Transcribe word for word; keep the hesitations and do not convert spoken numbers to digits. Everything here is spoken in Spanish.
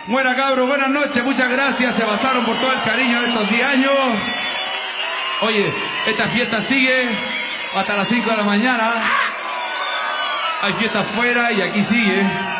Buena cabros, buenas noches, muchas gracias, se pasaron por todo el cariño de estos diez años. Oye, esta fiesta sigue hasta las cinco de la mañana. Hay fiesta afuera y aquí sigue.